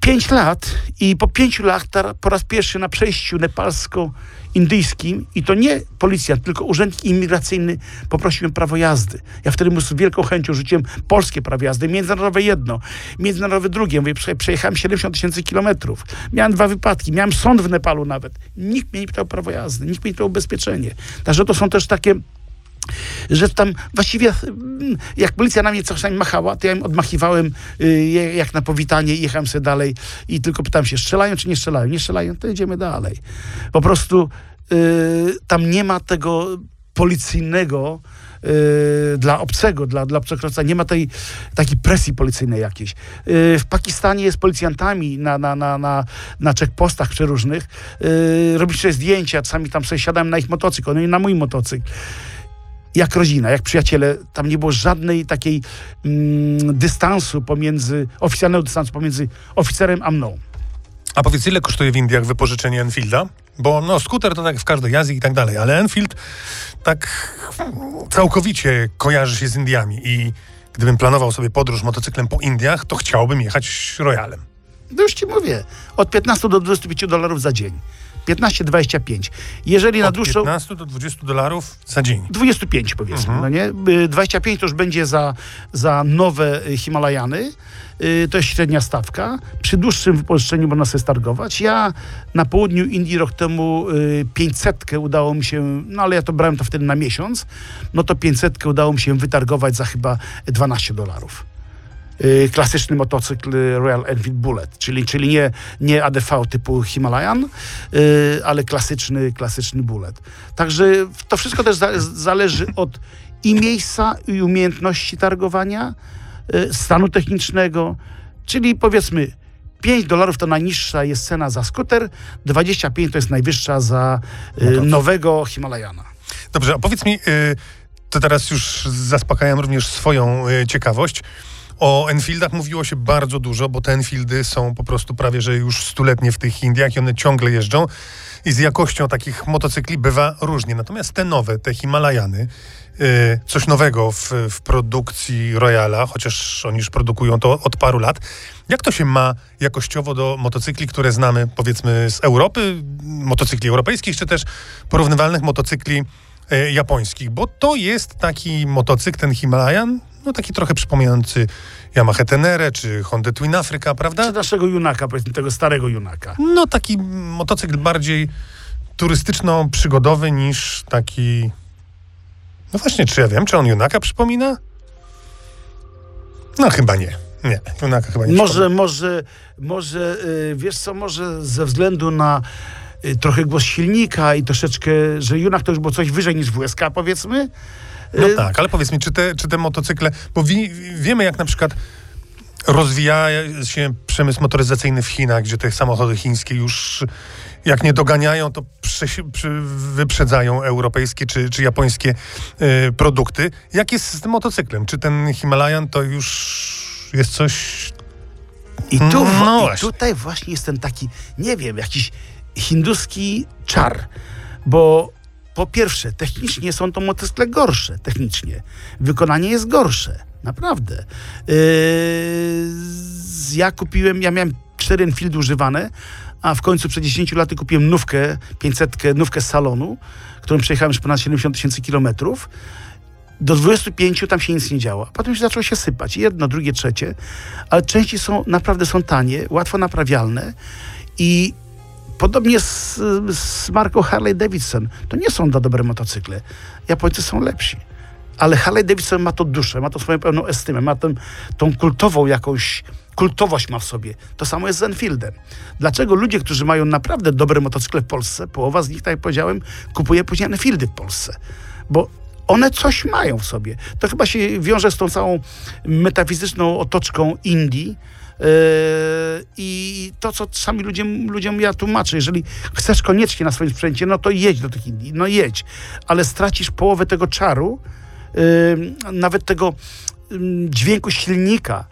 5 lat i po 5 latach po raz pierwszy na przejściu nepalsko-indyjskim i to nie policjant, tylko urzędnik imigracyjny poprosił o prawo jazdy. Ja wtedy mu z wielką chęcią rzuciłem polskie prawo jazdy, międzynarodowe jedno, międzynarodowe drugie. Mówię, przejechałem 70 000 kilometrów. Miałem 2 wypadki, miałem sąd w Nepalu nawet. Nikt mnie nie pytał o prawo jazdy, nikt mnie nie pytał o ubezpieczenie. Także to są też takie, że tam właściwie jak policja na mnie czasami machała, to ja im odmachiwałem jak na powitanie i jechałem sobie dalej i tylko pytałem się, strzelają czy nie strzelają? Nie strzelają, to jedziemy dalej. Po prostu tam nie ma tego policyjnego dla obcego, dla obcokrajowca, nie ma tej takiej presji policyjnej jakiejś. W Pakistanie jest policjantami na checkpostach przeróżnych. Robisz sobie zdjęcia, czasami tam sobie siadałem na ich motocykl, no i na mój motocykl. Jak rodzina, jak przyjaciele, tam nie było żadnej takiej oficjalnego dystansu pomiędzy oficerem a mną. A powiedz, ile kosztuje w Indiach wypożyczenie Enfielda? Bo skuter to tak w każdej Azji i tak dalej, ale Enfield tak całkowicie kojarzy się z Indiami i gdybym planował sobie podróż motocyklem po Indiach, to chciałbym jechać Royalem. No już ci mówię, od 15 do $25 za dzień. 15-25. Jeżeli na dłuższą... 15 do $20 za dzień. 25 powiedzmy, no nie? 25 to już będzie za nowe Himalajany. To jest średnia stawka. Przy dłuższym wypożyczeniu można sobie stargować. Ja na południu Indii rok temu 500 udało mi się, no ale ja to brałem to wtedy na miesiąc, no to 500 udało mi się wytargować za chyba $12. Klasyczny motocykl Royal Enfield Bullet, czyli nie ADV typu Himalayan, ale klasyczny Bullet. Także to wszystko też zależy od i miejsca, i umiejętności targowania, stanu technicznego, czyli powiedzmy $5 to najniższa jest cena za skuter, 25 to jest najwyższa za nowego Himalajana. Dobrze, a powiedz mi, to teraz już zaspokajam również swoją ciekawość. O Enfieldach mówiło się bardzo dużo, bo te Enfieldy są po prostu prawie, że już stuletnie w tych Indiach i one ciągle jeżdżą i z jakością takich motocykli bywa różnie. Natomiast te nowe, te Himalajany, coś nowego w produkcji Royala, chociaż oni już produkują to od paru lat. Jak to się ma jakościowo do motocykli, które znamy powiedzmy z Europy, motocykli europejskich, czy też porównywalnych motocykli japońskich? Bo to jest taki motocykl, ten Himalayan, no taki trochę przypominający Yamaha Tenerę, czy Honda Twin Africa, prawda? Czy naszego Junaka, powiedzmy, tego starego Junaka. No taki motocykl bardziej turystyczno-przygodowy niż taki... No właśnie, czy ja wiem, czy on Junaka przypomina? No chyba nie. Nie, Junaka chyba nie może, wiesz co, może ze względu na trochę głos silnika i troszeczkę, że Junak to już było coś wyżej niż WSK, powiedzmy. No tak, ale powiedz mi, czy te motocykle, bo wiemy jak na przykład rozwija się przemysł motoryzacyjny w Chinach, gdzie te samochody chińskie już jak nie doganiają, to wyprzedzają europejskie czy japońskie produkty. Jak jest z tym motocyklem? Czy ten Himalayan to już jest coś... I tutaj właśnie jest ten taki, nie wiem, jakiś hinduski czar, bo po pierwsze, technicznie są to motocykle gorsze, technicznie. Wykonanie jest gorsze, naprawdę. Ja miałem 4 Enfieldy używane, a w końcu przed 10 laty kupiłem nówkę, 500, nówkę z salonu, którą przejechałem już ponad 70 000 kilometrów. Do 25 tam się nic nie działo. Potem się zaczęło się sypać. Jedno, drugie, trzecie. Ale części naprawdę są tanie, łatwo naprawialne i podobnie z marką Harley Davidson. To nie są dobre motocykle. Japońcy są lepsi. Ale Harley Davidson ma to duszę, ma to swoją pełną estymę, ma tą kultową jakąś, kultowość ma w sobie. To samo jest z Enfieldem. Dlaczego ludzie, którzy mają naprawdę dobre motocykle w Polsce, połowa z nich, tak jak powiedziałem, kupuje później Enfieldy w Polsce? Bo one coś mają w sobie. To chyba się wiąże z tą całą metafizyczną otoczką Indii, i to, co czasami ludziom ja tłumaczę, jeżeli chcesz koniecznie na swoim sprzęcie, no to jedź do tych Indii, no jedź, ale stracisz połowę tego czaru, nawet tego dźwięku silnika.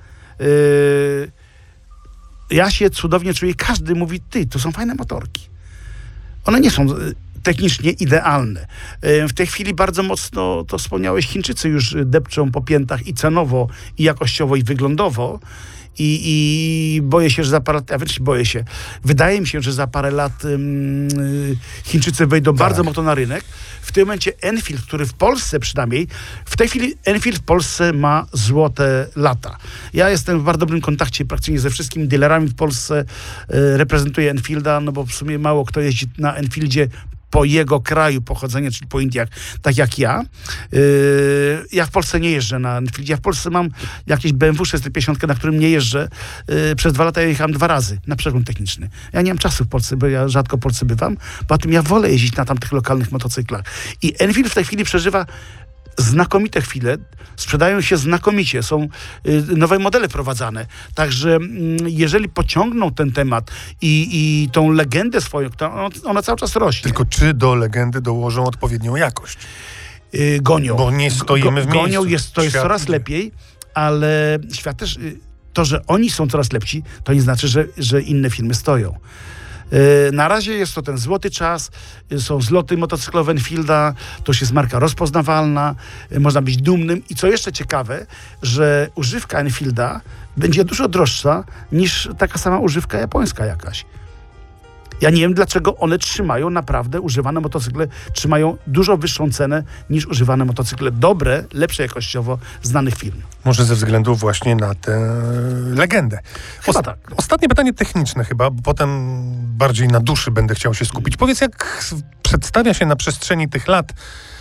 Ja się cudownie czuję, każdy mówi, to są fajne motorki. One nie są technicznie idealne. W tej chwili bardzo mocno, to wspomniałeś, Chińczycy już depczą po piętach i cenowo, i jakościowo, i wyglądowo. I boję się, że za parę lat, a wręcz boję się, wydaje mi się, że za parę lat Chińczycy wejdą bardzo mocno na rynek. W tym momencie Enfield, który w Polsce przynajmniej, w tej chwili Enfield w Polsce ma złote lata. Ja jestem w bardzo dobrym kontakcie praktycznie ze wszystkimi dealerami w Polsce, reprezentuję Enfielda, no bo w sumie mało kto jeździ na Enfieldzie po jego kraju pochodzenia, czyli po Indiach, tak jak ja. Ja w Polsce nie jeżdżę na Enfieldzie. Ja w Polsce mam jakieś BMW 650, na którym nie jeżdżę. Przez 2 lata ja jechałem 2 razy na przegląd techniczny. Ja nie mam czasu w Polsce, bo ja rzadko w Polsce bywam. Poza tym ja wolę jeździć na tamtych lokalnych motocyklach. I Enfield w tej chwili przeżywa znakomite chwile, sprzedają się znakomicie, są nowe modele wprowadzane. Także jeżeli pociągną ten temat i tą legendę swoją, ona cały czas rośnie. Tylko czy do legendy dołożą odpowiednią jakość? Gonią. Bo nie stoimy w miejscu. Gonią, to jest coraz lepiej, ale świat też, to, że oni są coraz lepsi, to nie znaczy, że inne firmy stoją. Na razie jest to ten złoty czas, są zloty motocyklowe Enfielda, to już jest marka rozpoznawalna, można być dumnym i co jeszcze ciekawe, że używka Enfielda będzie dużo droższa niż taka sama używka japońska jakaś. Ja nie wiem, dlaczego one trzymają naprawdę, używane motocykle trzymają dużo wyższą cenę niż używane motocykle dobre, lepsze jakościowo znanych firm. Może ze względu właśnie na tę legendę. Chyba tak. Ostatnie pytanie techniczne chyba, bo potem bardziej na duszy będę chciał się skupić. Powiedz, jak przedstawia się na przestrzeni tych lat,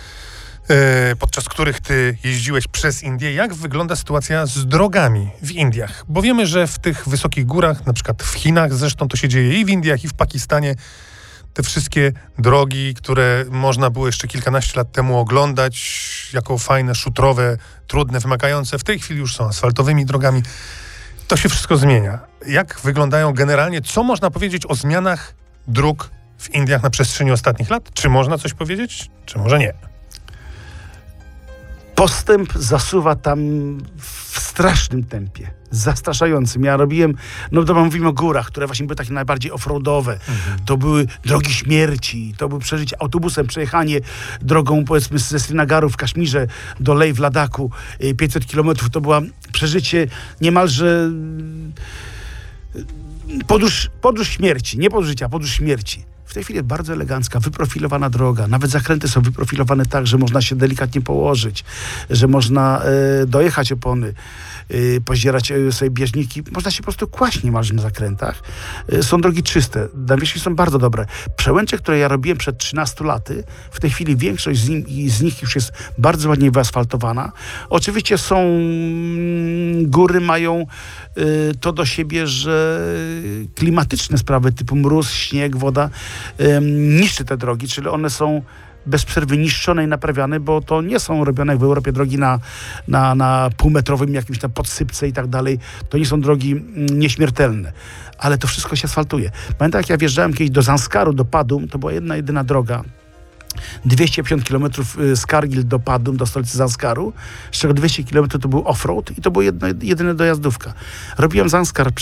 podczas których ty jeździłeś przez Indię, jak wygląda sytuacja z drogami w Indiach? Bo wiemy, że w tych wysokich górach, na przykład w Chinach, zresztą to się dzieje i w Indiach, i w Pakistanie, te wszystkie drogi, które można było jeszcze kilkanaście lat temu oglądać jako fajne, szutrowe, trudne, wymagające, w tej chwili już są asfaltowymi drogami. To się wszystko zmienia. Jak wyglądają generalnie, co można powiedzieć o zmianach dróg w Indiach na przestrzeni ostatnich lat? Czy można coś powiedzieć, czy może nie? Postęp zasuwa tam w strasznym tempie, zastraszającym. Ja robiłem, no to mówimy o górach, które właśnie były takie najbardziej offroadowe. To były drogi śmierci, to były przeżycie autobusem, przejechanie drogą powiedzmy ze Srinagaru w Kaszmirze do Leh w Ladaku, 500 kilometrów. To było przeżycie niemalże podróż śmierci, nie podróż życia, podróż śmierci. W tej chwili jest bardzo elegancka, wyprofilowana droga. Nawet zakręty są wyprofilowane tak, że można się delikatnie położyć, że można dojechać opony, pozdzierać sobie bieżniki. Można się po prostu kłaść niemalże na zakrętach. Są drogi czyste. Nawierzchnie są bardzo dobre. Przełęcze, które ja robiłem przed 13 laty, w tej chwili większość z nich już jest bardzo ładnie wyasfaltowana. Oczywiście góry mają to do siebie, że klimatyczne sprawy typu mróz, śnieg, woda niszczy te drogi, czyli one są bez przerwy niszczone i naprawiane, bo to nie są robione jak w Europie drogi na półmetrowym jakimś tam podsypce i tak dalej. To nie są drogi nieśmiertelne. Ale to wszystko się asfaltuje. Pamiętam, jak ja wjeżdżałem kiedyś do Zanskaru, do Padum, to była jedyna droga. 250 km z Kargil do Padum, do stolicy Zanskaru, z czego 200 km to był offroad i to była jedyna dojazdówka. Robiłem Zanskar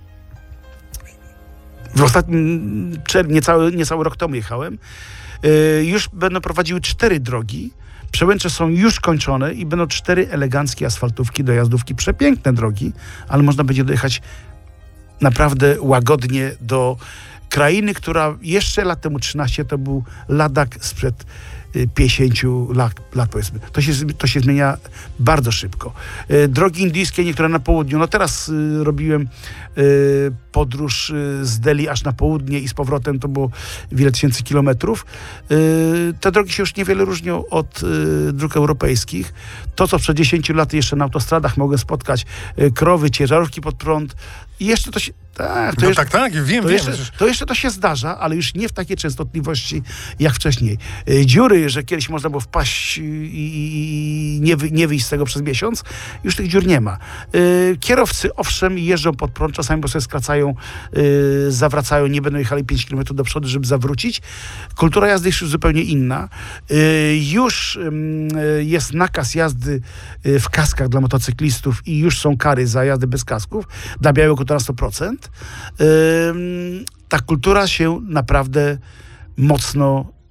w ostatnim niecały rok temu jechałem. Już będą prowadziły 4 drogi. Przełęcze są już kończone i będą 4 eleganckie asfaltówki, dojazdówki, przepiękne drogi, ale można będzie dojechać naprawdę łagodnie do krainy, która jeszcze lat temu 13 to był Ladak sprzed 50 lat powiedzmy. To się zmienia bardzo szybko. Drogi indyjskie, niektóre na południu. No teraz robiłem podróż z Delhi aż na południe i z powrotem to było wiele tysięcy kilometrów. Te drogi się już niewiele różnią od dróg europejskich. To, co przed 10 lat jeszcze na autostradach mogłem spotkać, krowy, ciężarówki pod prąd. I jeszcze to się... Tak, wiem. To jeszcze to się zdarza, ale już nie w takiej częstotliwości jak wcześniej. Dziury, że kiedyś można było wpaść i nie wyjść z tego przez miesiąc, już tych dziur nie ma. Kierowcy, owszem, jeżdżą pod prąd, czasami bo sobie skracają, zawracają, nie będą jechali 5 km do przodu, żeby zawrócić. Kultura jazdy jest już zupełnie inna. Już jest nakaz jazdy w kaskach dla motocyklistów i już są kary za jazdę bez kasków. Dla białego to na 100%. Ta kultura się naprawdę mocno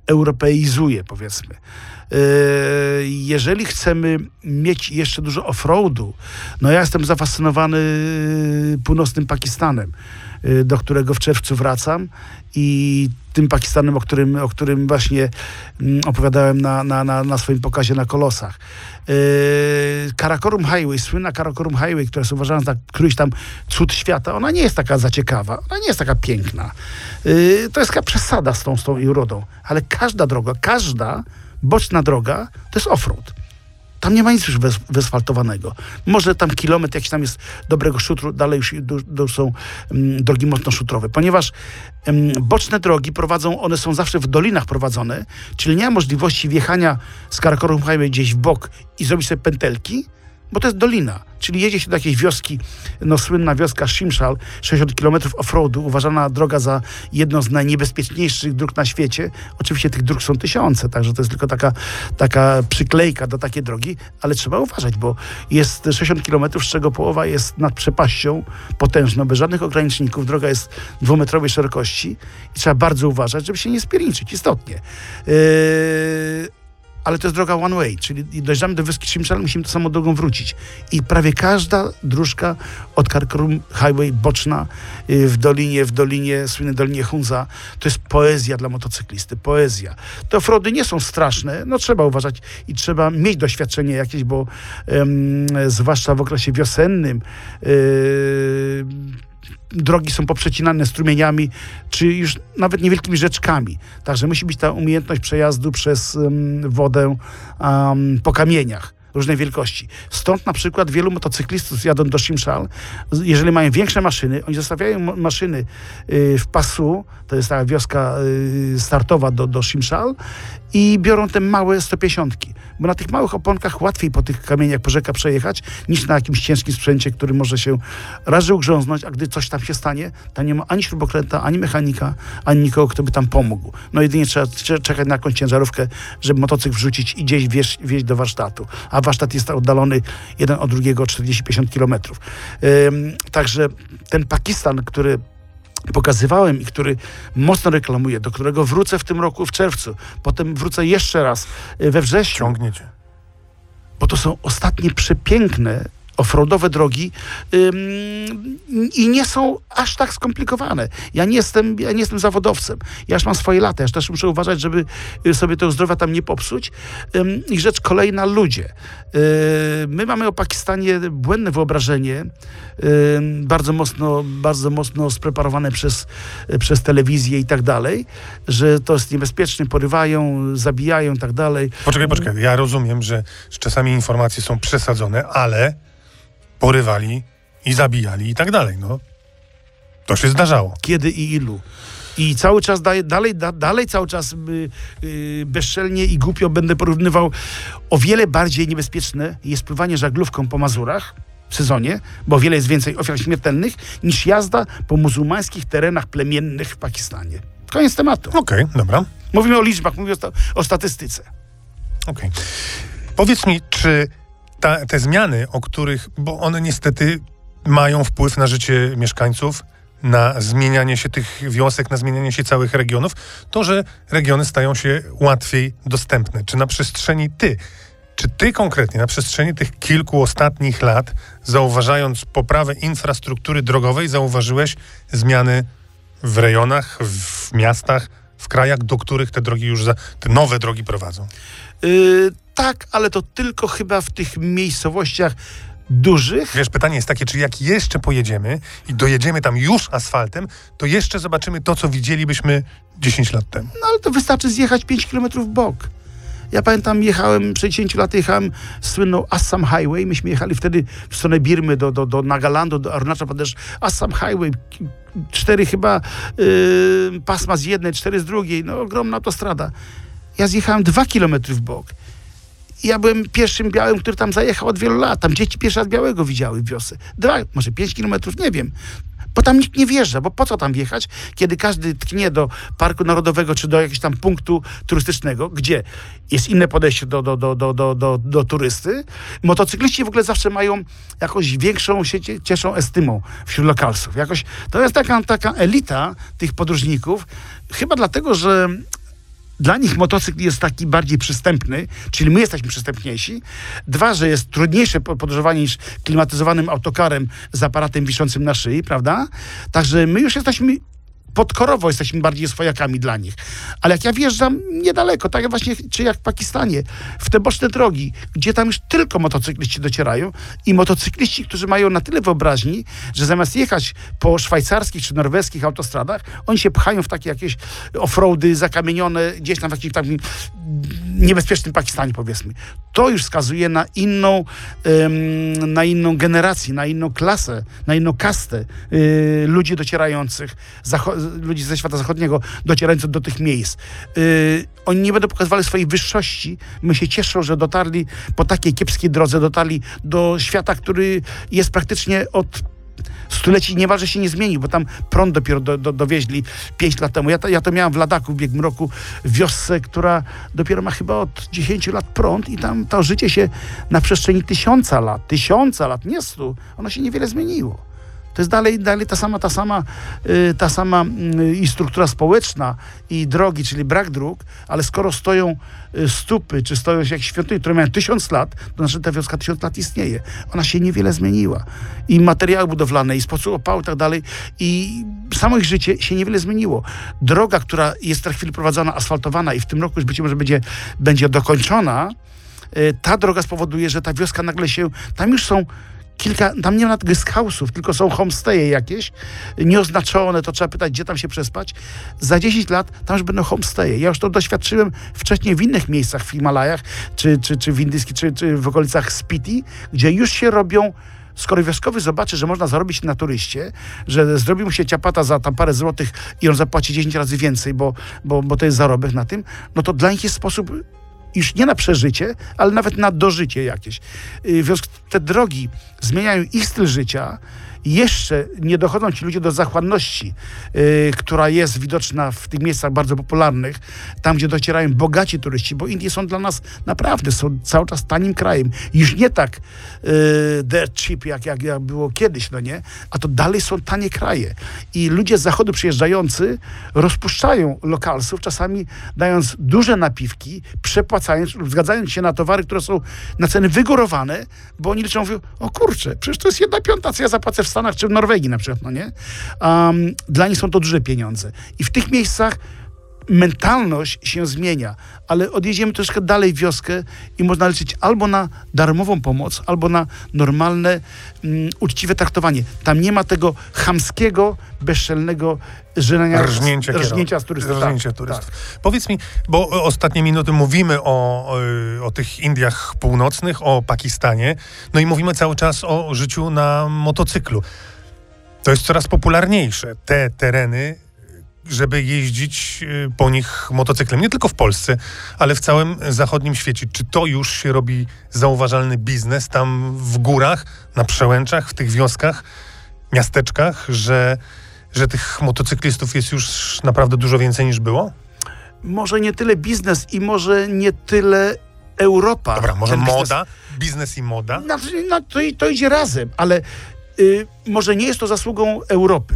europeizuje, powiedzmy. Jeżeli chcemy mieć jeszcze dużo offroadu, no ja jestem zafascynowany północnym Pakistanem, do którego w czerwcu wracam i tym Pakistanem, o którym właśnie opowiadałem na swoim pokazie na Kolosach. Karakorum Highway, słynna Karakorum Highway, która jest uważana za któryś tam cud świata, ona nie jest taka zaciekawa, ona nie jest taka piękna. To jest taka przesada z tą urodą, ale każda droga, każda boczna droga to jest offroad. Tam nie ma nic już wyasfaltowanego. Może tam kilometr jakiś tam jest dobrego szutru, dalej już są drogi mocno szutrowe. Ponieważ boczne drogi one są zawsze w dolinach prowadzone, czyli nie ma możliwości wjechania z Karakorum Highway gdzieś w bok i zrobić sobie pętelki, bo to jest dolina. Czyli jedzie się do jakiejś wioski, słynna wioska Shimshal, 60 km offroadu, uważana droga za jedną z najniebezpieczniejszych dróg na świecie. Oczywiście tych dróg są tysiące, także to jest tylko taka przyklejka do takiej drogi, ale trzeba uważać, bo jest 60 km, z czego połowa jest nad przepaścią potężną, bez żadnych ograniczników. Droga jest 2-metrowej szerokości i trzeba bardzo uważać, żeby się nie spierniczyć, istotnie. Ale to jest droga one way, czyli dojeżdżamy do wioski Shimshal, musimy tą samą drogą wrócić. I prawie każda dróżka od Karakorum Highway boczna w dolinie, słynnej Dolinie Hunza, to jest poezja dla motocyklisty, poezja. Te offroady nie są straszne, trzeba uważać i trzeba mieć doświadczenie jakieś, bo zwłaszcza w okresie wiosennym drogi są poprzecinane strumieniami, czy już nawet niewielkimi rzeczkami. Także musi być ta umiejętność przejazdu przez wodę po kamieniach różnej wielkości. Stąd na przykład wielu motocyklistów jadą do Shimshal, jeżeli mają większe maszyny, oni zostawiają maszyny w pasu, to jest ta wioska startowa do Shimshal, i biorą te małe 150, bo na tych małych oponkach łatwiej po tych kamieniach po rzekach przejechać, niż na jakimś ciężkim sprzęcie, który może się razy ugrząznąć, a gdy coś tam się stanie, tam nie ma ani śrubokręta, ani mechanika, ani nikogo, kto by tam pomógł. Jedynie trzeba czekać na jakąś ciężarówkę, żeby motocykl wrzucić i gdzieś wieźć do warsztatu. A warsztat jest oddalony jeden od drugiego 40-50 kilometrów. Także ten Pakistan, który pokazywałem i który mocno reklamuję, do którego wrócę w tym roku w czerwcu, potem wrócę jeszcze raz we wrześniu. Ciągniecie. Bo to są ostatnie przepiękne offroadowe drogi i nie są aż tak skomplikowane. Ja nie jestem zawodowcem. Ja już mam swoje lata. Ja też muszę uważać, żeby sobie tego zdrowia tam nie popsuć. I rzecz kolejna, ludzie. My mamy o Pakistanie błędne wyobrażenie, bardzo mocno spreparowane przez telewizję i tak dalej, że to jest niebezpieczne, porywają, zabijają i tak dalej. Poczekaj. Ja rozumiem, że czasami informacje są przesadzone, ale porywali i zabijali i tak dalej, To się zdarzało. Kiedy i ilu? I cały czas dalej cały czas bezczelnie i głupio będę porównywał. O wiele bardziej niebezpieczne jest pływanie żaglówką po Mazurach w sezonie, bo o wiele jest więcej ofiar śmiertelnych, niż jazda po muzułmańskich terenach plemiennych w Pakistanie. Koniec tematu. Okej, dobra. Mówimy o liczbach, mówimy o statystyce. Okej. Powiedz mi, czy te zmiany, o których, bo one niestety mają wpływ na życie mieszkańców, na zmienianie się tych wiosek, na zmienianie się całych regionów, to, że regiony stają się łatwiej dostępne. Czy ty konkretnie na przestrzeni tych kilku ostatnich lat, zauważając poprawę infrastruktury drogowej, zauważyłeś zmiany w rejonach, w miastach, w krajach, do których te nowe drogi prowadzą? Tak, ale to tylko chyba w tych miejscowościach dużych. Wiesz, pytanie jest takie, czy jak jeszcze pojedziemy i dojedziemy tam już asfaltem, to jeszcze zobaczymy to, co widzielibyśmy 10 lat temu. Ale to wystarczy zjechać 5 kilometrów w bok. Ja pamiętam, przed 10 lat jechałem słynną Assam Highway. Myśmy jechali wtedy w stronę Birmy, do Nagalandu, do Arunachal Pradesh. Assam Highway, 4 chyba pasma z jednej, 4 z drugiej. Ogromna autostrada. Ja zjechałem 2 kilometry w bok. Ja byłem pierwszym białym, który tam zajechał od wielu lat. Tam dzieci pierwszy raz białego widziały w wiosce. 2, może 5 kilometrów, nie wiem. Bo tam nikt nie wjeżdża, bo po co tam wjechać, kiedy każdy tknie do Parku Narodowego czy do jakiegoś tam punktu turystycznego, gdzie jest inne podejście do turysty. Motocykliści w ogóle zawsze mają jakąś większą, się cieszą estymą wśród lokalsów. To jest taka elita tych podróżników, chyba dlatego, że dla nich motocykl jest taki bardziej przystępny, czyli my jesteśmy przystępniejsi. 2, że jest trudniejsze podróżowanie niż klimatyzowanym autokarem z aparatem wiszącym na szyi, prawda? Także my już jesteśmy podkorowo jesteśmy bardziej swojakami dla nich. Ale jak ja wjeżdżam niedaleko, tak jak właśnie, czy jak w Pakistanie, w te boczne drogi, gdzie tam już tylko motocykliści docierają i motocykliści, którzy mają na tyle wyobraźni, że zamiast jechać po szwajcarskich czy norweskich autostradach, oni się pchają w takie jakieś offroady zakamienione, gdzieś tam w jakimś takim niebezpiecznym Pakistanie, powiedzmy. To już wskazuje na inną generację, na inną klasę, na inną kastę ludzi docierających, ludzi ze świata zachodniego docierających do tych miejsc. Oni nie będą pokazywali swojej wyższości. My się cieszą, że dotarli po takiej kiepskiej drodze, dotarli do świata, który jest praktycznie od stuleci niemalże się nie zmienił, bo tam prąd dopiero dowieźli 5 lat temu. Ja to miałem w Ladaku w ubiegłym roku, w wiosce, która dopiero ma chyba od 10 lat prąd i tam to życie się na przestrzeni 1000 lat, nie 100, ono się niewiele zmieniło. To jest dalej ta sama i struktura społeczna i drogi, czyli brak dróg, ale skoro stoją stupy, czy stoją się jak świątynie, które mają 1000 lat, to znaczy ta wioska 1000 lat istnieje. Ona się niewiele zmieniła. I materiały budowlane, i sposób opału i tak dalej. I samo ich życie się niewiele zmieniło. Droga, która jest w tej chwili prowadzona, asfaltowana i w tym roku już być może będzie dokończona, ta droga spowoduje, że ta wioska nagle się, tam już są tam nie ma guest house'ów, tylko są homestaye jakieś, nieoznaczone, to trzeba pytać, gdzie tam się przespać. Za 10 lat tam już będą homestaye. Ja już to doświadczyłem wcześniej w innych miejscach w Himalajach, czy w indyjskich, czy w okolicach Spiti, gdzie już się robią. Skoro wioskowy zobaczy, że można zarobić na turyście, że zrobi mu się ciapata za tam parę złotych i on zapłaci 10 razy więcej, bo to jest zarobek na tym, no to dla nich jest sposób już nie na przeżycie, ale nawet na dożycie jakieś. Te drogi zmieniają ich styl życia. Jeszcze nie dochodzą ci ludzie do zachłanności, która jest widoczna w tych miejscach bardzo popularnych, tam, gdzie docierają bogaci turyści, bo Indie są dla nas naprawdę, są cały czas tanim krajem. Już nie tak dirt cheap, jak było kiedyś, no nie? A to dalej są tanie kraje. I ludzie z zachodu przyjeżdżający rozpuszczają lokalsów, czasami dając duże napiwki, przepłacając lub zgadzając się na towary, które są na ceny wygórowane, bo oni liczą, mówią, o kurczę, przecież to jest 1/5, co ja zapłacę w Stanach czy w Norwegii na przykład, no nie? Dla nich są to duże pieniądze. I w tych miejscach mentalność się zmienia, ale odjedziemy troszkę dalej w wioskę i można liczyć albo na darmową pomoc, albo na normalne, uczciwe traktowanie. Tam nie ma tego chamskiego, bezczelnego rżnięcia z turystów. Tak. Powiedz mi, bo ostatnie minuty mówimy o tych Indiach północnych, o Pakistanie, no i mówimy cały czas o życiu na motocyklu. To jest coraz popularniejsze. Te tereny, żeby jeździć po nich motocyklem. Nie tylko w Polsce, ale w całym zachodnim świecie. Czy to już się robi zauważalny biznes tam w górach, na przełęczach, w tych wioskach, miasteczkach, że tych motocyklistów jest już naprawdę dużo więcej niż było? Może nie tyle biznes i może nie tyle Europa. Dobra, może moda? Biznes i moda? To idzie razem, ale może nie jest to zasługą Europy.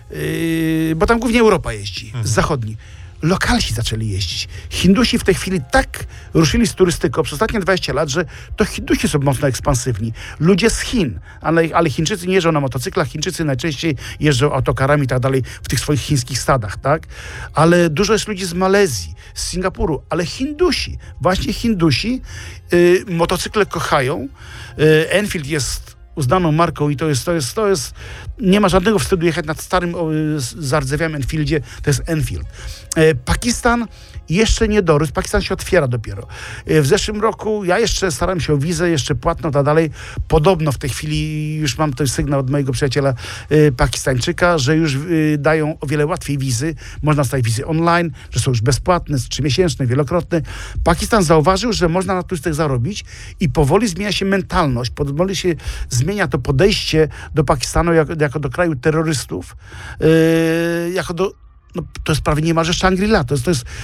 Bo tam głównie Europa jeździ, z zachodni. Lokalsi zaczęli jeździć. Hindusi w tej chwili tak ruszyli z turystyką przez ostatnie 20 lat, że to Hindusi są mocno ekspansywni. Ludzie z Chin, ale Chińczycy nie jeżdżą na motocyklach, Chińczycy najczęściej jeżdżą autokarami i tak dalej w tych swoich chińskich stadach, tak? Ale dużo jest ludzi z Malezji, z Singapuru, ale Hindusi, właśnie Hindusi motocykle kochają. Enfield jest uznaną marką i to jest nie ma żadnego wstydu jechać nad starym zardzewiałym Enfieldzie, to jest Enfield. Pakistan jeszcze nie dorósł, Pakistan się otwiera dopiero. W zeszłym roku ja jeszcze starałem się o wizę, jeszcze płatną, tak dalej. Podobno w tej chwili już mam ten sygnał od mojego przyjaciela Pakistańczyka, że już dają o wiele łatwiej wizy. Można dostać wizy online, że są już bezpłatne, 3-miesięczne, wielokrotne. Pakistan zauważył, że można na turystach zarobić i powoli zmienia się mentalność, powoli się zmienia to podejście do Pakistanu jako do kraju terrorystów, to jest prawie niemalże Shangri-La. To jest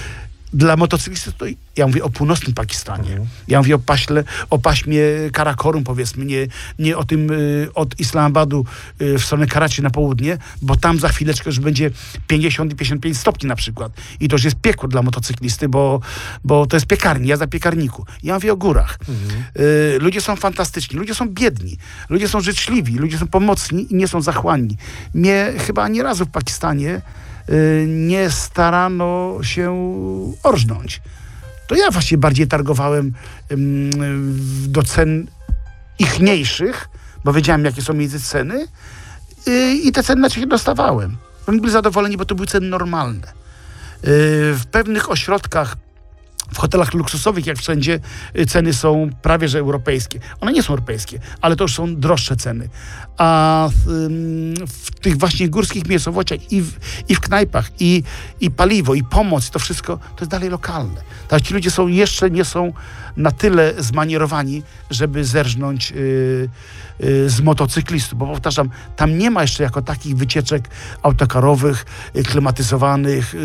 dla motocyklistów to ja mówię o północnym Pakistanie. Ja mówię o paśmie Karakorum, powiedzmy, nie o tym od Islamabadu w stronę Karachi na południe, bo tam za chwileczkę już będzie 50 i 55 stopni na przykład. I to już jest piekło dla motocyklisty, bo to jest piekarnia, jazda piekarniku. Ja mówię o górach. Ludzie są fantastyczni, ludzie są biedni, ludzie są życzliwi, ludzie są pomocni i nie są zachłanni. Mnie chyba ani razu w Pakistanie nie starano się orżnąć. To ja właściwie bardziej targowałem do cen ichniejszych, bo wiedziałem, jakie są między ceny i te ceny na się dostawałem. Oni byli zadowoleni, bo to były ceny normalne. W pewnych ośrodkach, w hotelach luksusowych, jak wszędzie, ceny są prawie że europejskie. One nie są europejskie, ale to już są droższe ceny. A w tych właśnie górskich miejscowościach i w knajpach, i paliwo, i pomoc, to wszystko, to jest dalej lokalne. Tak, ci ludzie jeszcze nie są na tyle zmanierowani, żeby zerżnąć z motocyklistów, bo powtarzam, tam nie ma jeszcze jako takich wycieczek autokarowych, klimatyzowanych,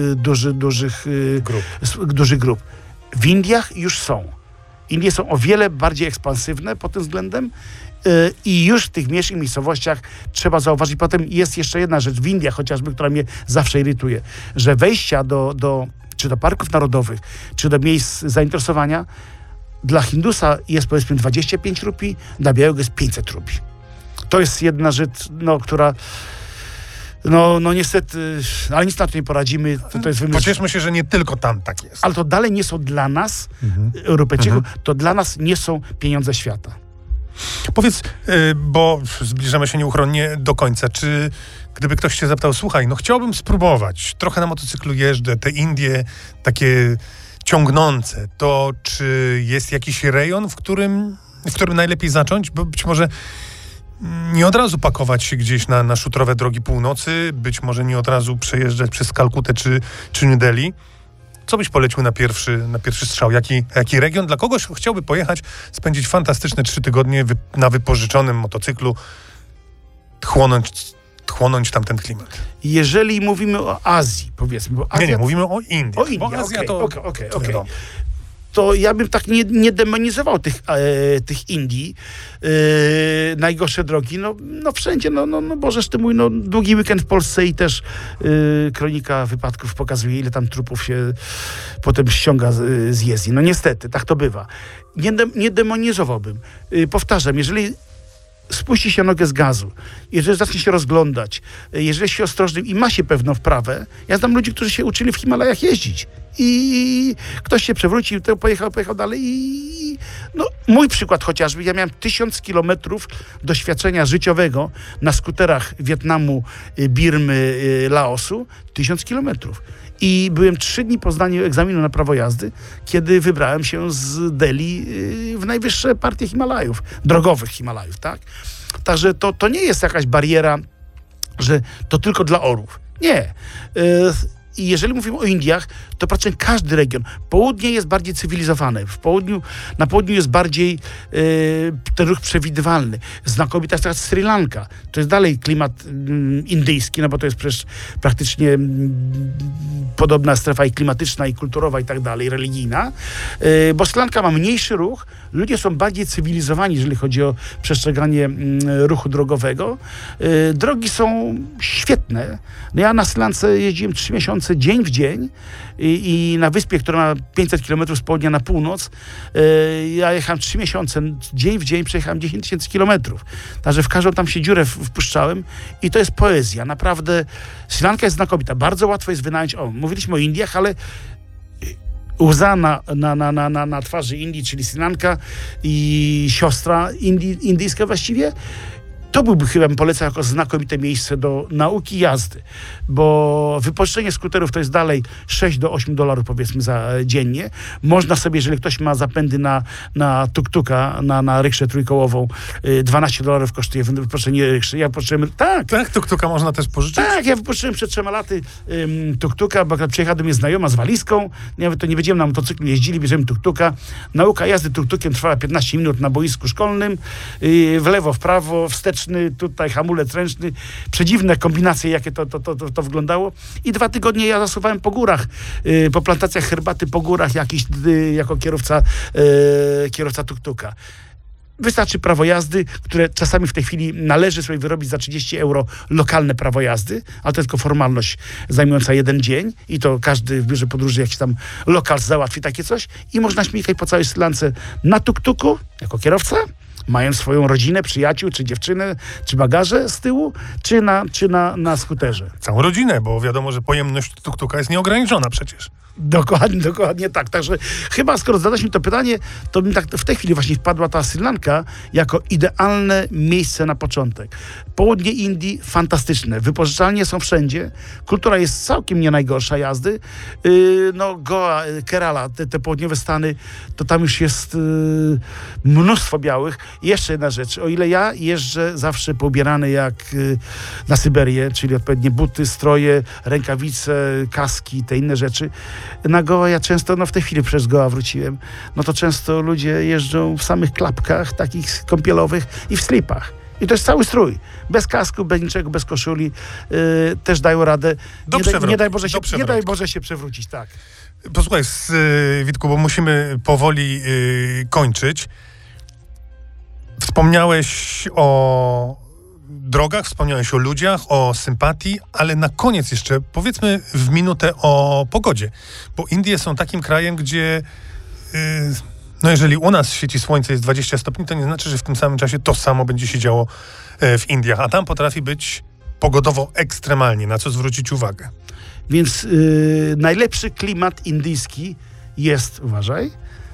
dużych grup. W Indiach już są. Indie są o wiele bardziej ekspansywne pod tym względem i już w tych mniejszych miejscowościach trzeba zauważyć. Potem jest jeszcze jedna rzecz w Indiach chociażby, która mnie zawsze irytuje, że wejścia czy do parków narodowych, czy do miejsc zainteresowania dla Hindusa jest powiedzmy 25 rupii, dla białego jest 500 rupii. To jest jedna rzecz, która niestety, ale nic na to nie poradzimy. To jest wymysł. Pocieszmy się, że nie tylko tam tak jest. Ale to dalej nie są dla nas, Europejczyków, to dla nas nie są pieniądze świata. Powiedz, bo zbliżamy się nieuchronnie do końca, czy gdyby ktoś cię zapytał, słuchaj, chciałbym spróbować, trochę na motocyklu jeżdżę, te Indie takie ciągnące, to czy jest jakiś rejon, w którym najlepiej zacząć? Bo być może nie od razu pakować się gdzieś na szutrowe drogi północy, być może nie od razu przejeżdżać przez Kalkutę czy New Delhi. Co byś polecił na pierwszy strzał? Jaki region? Dla kogoś chciałby pojechać, spędzić fantastyczne 3 tygodnie na wypożyczonym motocyklu, chłonąć tamten klimat. Jeżeli mówimy o Azji, powiedzmy, bo Azja... Nie, mówimy o Indiach. O Indiach, okej. wiadomo. To ja bym tak nie demonizował tych Indii. Najgorsze drogi, wszędzie, Bożeż ty mój, długi weekend w Polsce i też kronika wypadków pokazuje, ile tam trupów się potem ściąga z jezdni. Niestety, tak to bywa. Nie demonizowałbym. Powtarzam, jeżeli spuści się nogę z gazu, jeżeli zacznie się rozglądać, jeżeli się ostrożnym i ma się pewną wprawę, ja znam ludzi, którzy się uczyli w Himalajach jeździć i ktoś się przewrócił, to pojechał dalej i mój przykład chociażby, ja miałem 1000 kilometrów doświadczenia życiowego na skuterach Wietnamu, Birmy, Laosu, 1000 kilometrów. I byłem 3 dni po zdaniu egzaminu na prawo jazdy, kiedy wybrałem się z Delhi w najwyższe partie Himalajów, drogowych Himalajów, tak? Także to nie jest jakaś bariera, że to tylko dla orłów. Nie. I jeżeli mówimy o Indiach, to praktycznie każdy region. Południe jest bardziej cywilizowane. Na południu jest bardziej ten ruch przewidywalny. Znakomita jest teraz Sri Lanka. To jest dalej klimat indyjski, bo to jest przecież praktycznie podobna strefa i klimatyczna, i kulturowa, i tak dalej, religijna. Bo Sri Lanka ma mniejszy ruch. Ludzie są bardziej cywilizowani, jeżeli chodzi o przestrzeganie ruchu drogowego. Drogi są świetne. Ja na Sri Lance jeździłem 3 miesiące, dzień w dzień i na wyspie, która ma 500 km z południa na północ, ja jechałem 3 miesiące, dzień w dzień przejechałem 10 000 kilometrów. Także w każdą tam się dziurę wpuszczałem i to jest poezja. Naprawdę Sri Lanka jest znakomita. Bardzo łatwo jest wynająć. Mówiliśmy o Indiach, ale łza na twarzy Indii, czyli Sri Lanka i siostra indyjska właściwie, to byłby chyba, bym polecał jako znakomite miejsce do nauki jazdy, bo wypożyczenie skuterów to jest dalej $6 do $8 powiedzmy dziennie. Można sobie, jeżeli ktoś ma zapędy na tuk-tuka, na rykszę trójkołową, $12 kosztuje wypożyczenie rykszy. Ja pożyczyłem, tak, tuk-tuka można też pożyczyć? Tak, ja wypożyczyłem przed 3 laty tuk-tuka, bo przyjechała do mnie znajoma z walizką, to nie wiedziałem, na motocyklu jeździli, bierzemy tuk-tuka. Nauka jazdy tuk-tukiem trwała 15 minut na boisku szkolnym, w lewo, w prawo, wstecz ręczny, tutaj hamulec ręczny. Przedziwne kombinacje, jakie to wyglądało. I 2 tygodnie ja zasuwałem po górach, po plantacjach herbaty, po górach jako kierowca tuk-tuka. Wystarczy prawo jazdy, które czasami w tej chwili należy sobie wyrobić za 30 euro lokalne prawo jazdy, ale to tylko formalność zajmująca 1 dzień i to każdy w biurze podróży jakiś tam lokal załatwi takie coś i można śmigać po całej Sri Lance na tuk-tuku jako kierowca, mając swoją rodzinę, przyjaciół, czy dziewczynę, czy bagaże z tyłu, czy na skuterze. Całą rodzinę, bo wiadomo, że pojemność tuk-tuka jest nieograniczona przecież. Dokładnie tak. Także chyba skoro zadałeś mi to pytanie, to mi tak w tej chwili właśnie wpadła ta Sri Lanka jako idealne miejsce na początek. Południe Indii fantastyczne. Wypożyczalnie są wszędzie. Kultura jest całkiem nie najgorsza jazdy. Goa, Kerala, te południowe stany, to tam już jest mnóstwo białych. I jeszcze jedna rzecz. O ile ja jeżdżę zawsze poubierany jak na Syberię, czyli odpowiednie buty, stroje, rękawice, kaski, te inne rzeczy, na Goa ja często, w tej chwili przez Goa wróciłem, to często ludzie jeżdżą w samych klapkach takich kąpielowych i w slipach. I to jest cały strój. Bez kasku, bez niczego, bez koszuli. Też dają radę. Nie daj Boże się przewrócić, tak. Posłuchaj, Witku, bo musimy powoli kończyć. Wspomniałeś o drogach, wspomniałeś o ludziach, o sympatii, ale na koniec jeszcze powiedzmy w minutę o pogodzie. Bo Indie są takim krajem, gdzie jeżeli u nas świeci słońce, jest 20 stopni, to nie znaczy, że w tym samym czasie to samo będzie się działo w Indiach. A tam potrafi być pogodowo ekstremalnie, na co zwrócić uwagę. Więc najlepszy klimat indyjski jest, uważaj,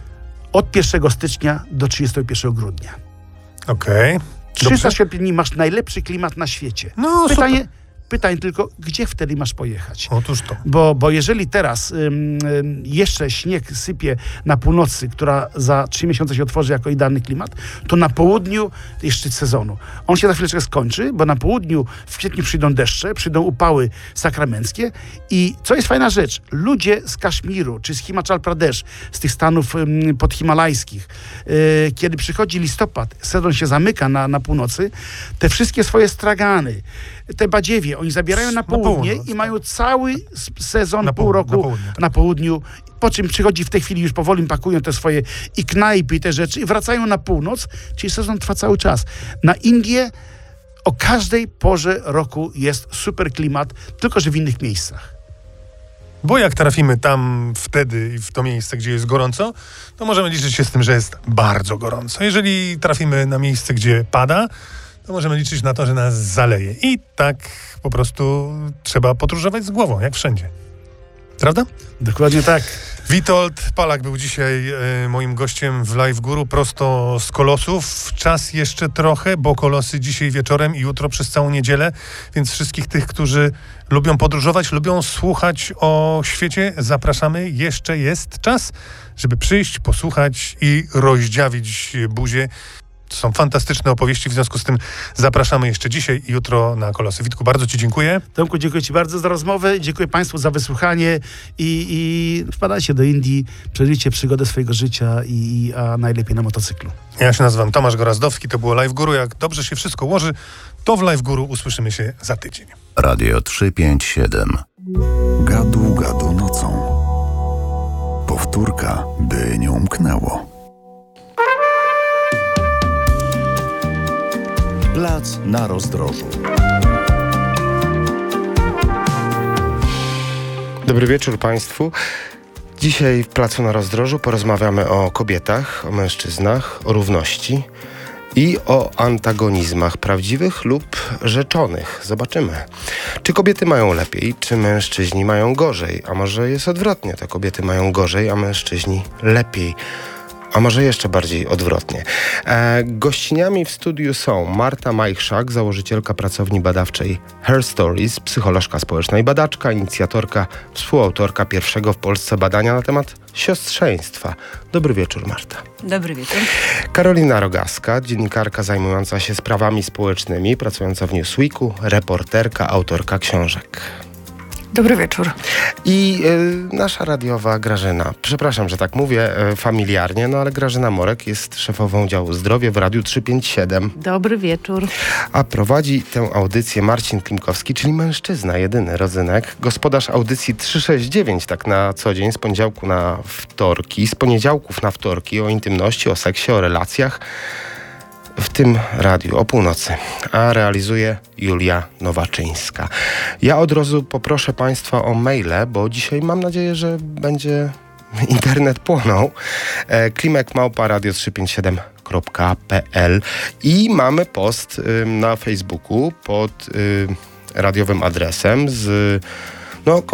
od 1 stycznia do 31 grudnia. Okej. 365 dni masz najlepszy klimat na świecie. Pytanie tylko, gdzie wtedy masz pojechać? Otóż to. Bo jeżeli teraz jeszcze śnieg sypie na północy, która za 3 miesiące się otworzy jako idealny klimat, to na południu jest szczyt sezonu. On się za chwileczkę skończy, bo na południu w kwietniu przyjdą deszcze, przyjdą upały sakramenckie i co jest fajna rzecz, ludzie z Kaszmiru, czy z Himachal Pradesh, z tych stanów podhimalajskich, kiedy przychodzi listopad, sezon się zamyka na północy, te wszystkie swoje stragany, te badziewie, oni zabierają na południe i mają cały sezon, pół roku na południu, po czym przychodzi w tej chwili, już powoli pakują te swoje i knajpy i te rzeczy i wracają na północ, czyli sezon trwa cały czas. Na Indię o każdej porze roku jest super klimat, tylko że w innych miejscach. Bo jak trafimy tam wtedy i w to miejsce, gdzie jest gorąco, to możemy liczyć się z tym, że jest bardzo gorąco. Jeżeli trafimy na miejsce, gdzie pada, to możemy liczyć na to, że nas zaleje. I tak po prostu trzeba podróżować z głową, jak wszędzie. Prawda? Dokładnie tak. Witold Palak był dzisiaj moim gościem w Live Guru prosto z Kolosów. Czas jeszcze trochę, bo Kolosy dzisiaj wieczorem i jutro przez całą niedzielę, więc wszystkich tych, którzy lubią podróżować, lubią słuchać o świecie, zapraszamy. Jeszcze jest czas, żeby przyjść, posłuchać i rozdziawić buzię. To są fantastyczne opowieści, w związku z tym zapraszamy jeszcze dzisiaj i jutro na Kolosy. Witku, bardzo Ci dziękuję. Tomku, dziękuję Ci bardzo za rozmowę, dziękuję Państwu za wysłuchanie i wpadajcie do Indii, przeżyjcie przygodę swojego życia a najlepiej na motocyklu. Ja się nazywam Tomasz Gorazdowski, to było Live Guru. Jak dobrze się wszystko ułoży, to w Live Guru usłyszymy się za tydzień. Radio 357. Gadu, gadu nocą. Powtórka, by nie umknęło. Plac na Rozdrożu. Dobry wieczór Państwu. Dzisiaj w Placu na Rozdrożu porozmawiamy o kobietach, o mężczyznach, o równości i o antagonizmach prawdziwych lub rzeczonych. Zobaczymy. Czy kobiety mają lepiej, czy mężczyźni mają gorzej? A może jest odwrotnie, to kobiety mają gorzej, a mężczyźni lepiej. A może jeszcze bardziej odwrotnie. Gościniami w studiu są Marta Majchrzak, założycielka pracowni badawczej Her Stories, psycholożka społeczna i badaczka, inicjatorka, współautorka pierwszego w Polsce badania na temat siostrzeństwa. Dobry wieczór, Marta. Dobry wieczór. Karolina Rogaska, dziennikarka zajmująca się sprawami społecznymi, pracująca w Newsweeku, reporterka, autorka książek. Dobry wieczór. I nasza radiowa Grażyna. Przepraszam, że tak mówię familiarnie, no ale Grażyna Morek jest szefową działu zdrowie w Radiu 357. Dobry wieczór. A prowadzi tę audycję Marcin Klimkowski, czyli mężczyzna, jedyny rodzynek. Gospodarz audycji 369, tak na co dzień, z poniedziałku na wtorki, z poniedziałków na wtorki, o intymności, o seksie, o relacjach. W tym radiu o północy, a realizuje Julia Nowaczyńska. Ja od razu poproszę Państwa o maile, bo dzisiaj mam nadzieję, że będzie internet płonął. klimek@radio357.pl i mamy post na Facebooku pod radiowym adresem z